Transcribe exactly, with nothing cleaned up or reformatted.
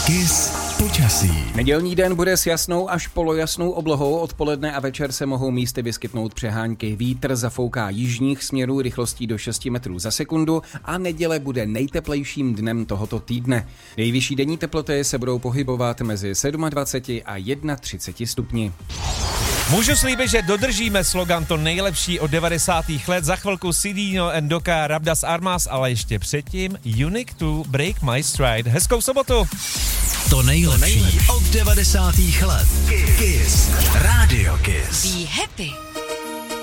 Kiss počasí. Nedělní den bude s jasnou až polojasnou oblohou, odpoledne a večer se mohou místy vyskytnout přehánky. Vítr zafouká jižních směrů rychlostí do šesti metrů za sekundu a neděle bude nejteplejším dnem tohoto týdne. Nejvyšší denní teploty se budou pohybovat mezi dvaceti sedmi a třiceti jedné stupni. Můžu slíbit, že dodržíme slogan to nejlepší od devadesátých let. Za chvilku Sidino and Doka, Rabdas Armas, ale ještě předtím Unique dva, Break My Stride. Hezkou sobotu! To nejlepší od devadesátých let. Kiss. Radio Kiss. Be happy.